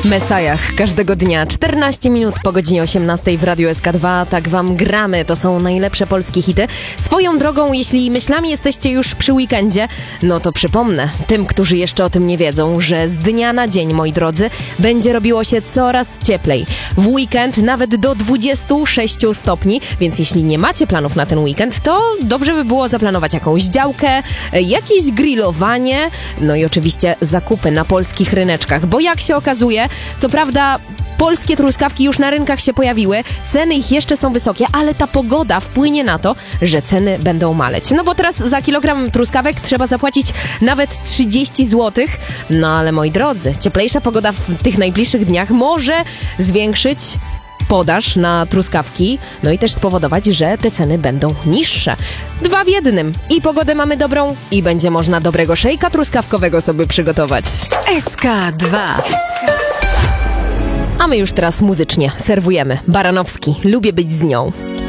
Mesajach każdego dnia, 14 minut po godzinie 18 w Radiu SK2. Tak wam gramy, to są najlepsze polskie hity. Swoją drogą, jeśli myślami jesteście już przy weekendzie, no to przypomnę tym, którzy jeszcze o tym nie wiedzą, że z dnia na dzień, moi drodzy, będzie robiło się coraz cieplej. W weekend nawet do 26 stopni, więc jeśli nie macie planów na ten weekend, to dobrze by było zaplanować jakąś działkę, jakieś grillowanie, no i oczywiście zakupy na polskich ryneczkach, bo jak się okazuje, co prawda polskie truskawki już na rynkach się pojawiły, ceny ich jeszcze są wysokie, ale ta pogoda wpłynie na to, że ceny będą maleć. No bo teraz za kilogram truskawek trzeba zapłacić nawet 30 zł. No ale moi drodzy, cieplejsza pogoda w tych najbliższych dniach może zwiększyć podaż na truskawki, no i też spowodować, że te ceny będą niższe. 2 w 1. I pogodę mamy dobrą, i będzie można dobrego szejka truskawkowego sobie przygotować. SK2. A my już teraz muzycznie serwujemy. Baranowski, lubię być z nią.